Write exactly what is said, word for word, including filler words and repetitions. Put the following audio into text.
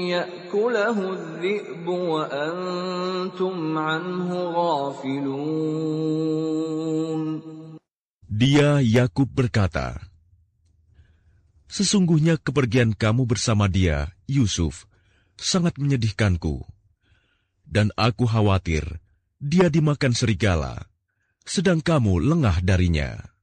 يأكله الذئب وأنتم عنه غافلون. Dia Yakub berkata, sesungguhnya kepergian kamu bersama dia, Yusuf, sangat menyedihkanku. Dan aku khawatir dia dimakan serigala, sedang kamu lengah darinya.